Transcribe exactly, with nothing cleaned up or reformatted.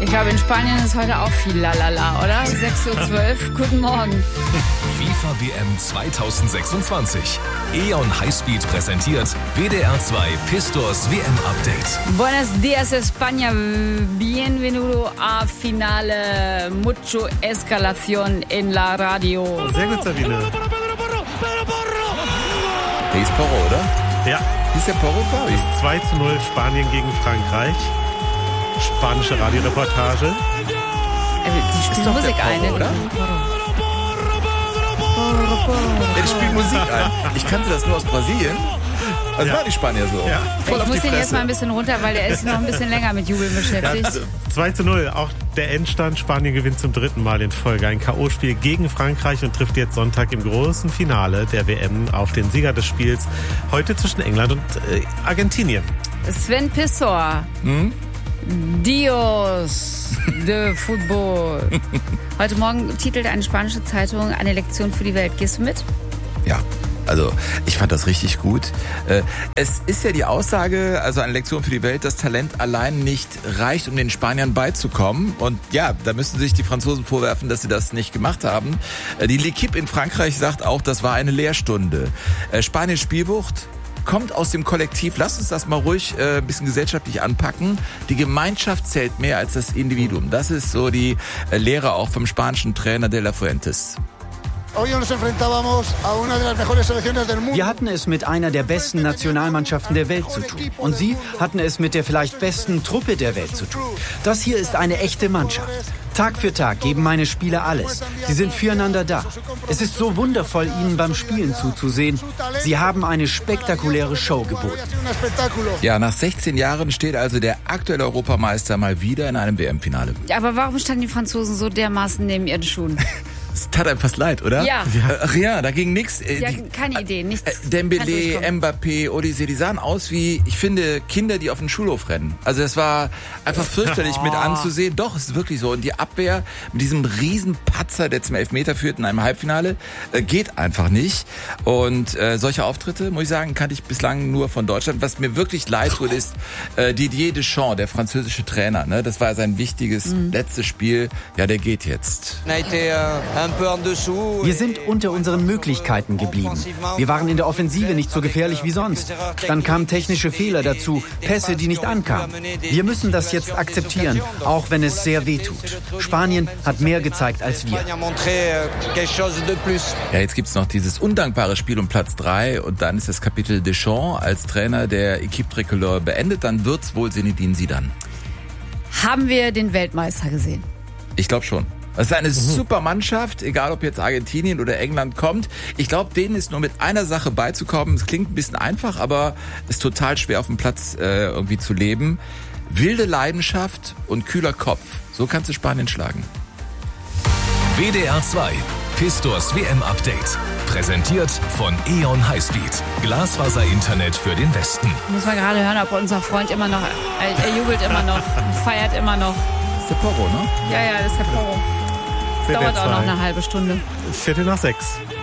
Ich glaube, in Spanien ist heute auch viel Lalala, oder? sechs Uhr zwölf, guten Morgen. FIFA W M zwanzig sechsundzwanzig. E O N Highspeed präsentiert W D R zwei Pistors W M-Update. Buenos días, España. Bienvenido a Finale. Mucho escalación en la radio. Sehr gut, Sabine. Der ist Porro, oder? Ja. Ist der Porro, Fabi? zwei zu null Spanien gegen Frankreich. Spanische Radioreportage. Also, die spielen Musik ein, Porro, oder? Der spielt Musik ein. Ich kannte das nur aus Brasilien. Das Ja. war die Spanier so. Ja. Voll Ich auf muss die den jetzt Fresse. mal ein bisschen runter, weil der ist noch ein bisschen länger mit Jubeln beschäftigt. zwei zu null. Auch der Endstand. Spanien gewinnt zum dritten Mal in Folge ein K O-Spiel gegen Frankreich und trifft jetzt Sonntag im großen Finale der W M auf den Sieger des Spiels. Heute zwischen England und äh, Argentinien. Sven Pissor. Hm? Dios de Football. Heute Morgen titelt eine spanische Zeitung eine Lektion für die Welt. Gehst du mit? Ja, also ich fand das richtig gut. Äh, Es ist ja die Aussage, also eine Lektion für die Welt, dass Talent allein nicht reicht, um den Spaniern beizukommen. Und ja, da müssen sich die Franzosen vorwerfen, dass sie das nicht gemacht haben. Äh, Die L'Équipe in Frankreich sagt auch, das war eine Lehrstunde. Äh, Spaniens Spielwucht kommt aus dem Kollektiv. Lasst uns das mal ruhig äh, ein bisschen gesellschaftlich anpacken. Die Gemeinschaft zählt mehr als das Individuum. Das ist so die äh, Lehre auch vom spanischen Trainer De La Fuentes. Wir hatten es mit einer der besten Nationalmannschaften der Welt zu tun. Und Sie hatten es mit der vielleicht besten Truppe der Welt zu tun. Das hier ist eine echte Mannschaft. Tag für Tag geben meine Spieler alles. Sie sind füreinander da. Es ist so wundervoll, ihnen beim Spielen zuzusehen. Sie haben eine spektakuläre Show geboten. Ja, nach sechzehn Jahren steht also der aktuelle Europameister mal wieder in einem W M-Finale. Aber warum standen die Franzosen so dermaßen neben ihren Schuhen? Es tat einem fast leid, oder? Ja. Ach ja, da ging nichts. Die hatten keine Idee, nichts. Äh, Dembélé, Mbappé, Odyssee, die sahen aus wie, ich finde, Kinder, die auf den Schulhof rennen. Also es war einfach fürchterlich mit anzusehen. Doch, es ist wirklich so. Und die Abwehr mit diesem riesen Patzer, der zum Elfmeter führt in einem Halbfinale, äh, geht einfach nicht. Und äh, solche Auftritte, muss ich sagen, kannte ich bislang nur von Deutschland. Was mir wirklich leid tut, ist äh, Didier Deschamps, der französische Trainer. Ne? Das war sein wichtiges mhm. letztes Spiel. Ja, der geht jetzt. Wir sind unter unseren Möglichkeiten geblieben. Wir waren in der Offensive nicht so gefährlich wie sonst. Dann kamen technische Fehler dazu, Pässe, die nicht ankamen. Wir müssen das jetzt akzeptieren, auch wenn es sehr weh tut. Spanien hat mehr gezeigt als wir. Ja, jetzt gibt's noch dieses undankbare Spiel um Platz drei und dann ist das Kapitel Deschamps als Trainer der Équipe Tricolore beendet. Dann wird's wohl Zinedine Zidane. Haben wir den Weltmeister gesehen? Ich glaube schon. Das ist eine super Mannschaft, egal ob jetzt Argentinien oder England kommt. Ich glaube, denen ist nur mit einer Sache beizukommen. Es klingt ein bisschen einfach, aber es ist total schwer auf dem Platz äh, irgendwie zu leben. Wilde Leidenschaft und kühler Kopf. So kannst du Spanien schlagen. W D R zwei Pistors W M-Update. Präsentiert von E O N Highspeed. Glasfaser-Internet für den Westen. Muss man gerade hören, ob unser Freund immer noch, er, er jubelt immer noch, feiert immer noch. Das ist der Porro, ne? Ja, ja, das ist der Porro. Dauert auch noch eine halbe Stunde. Viertel nach sechs.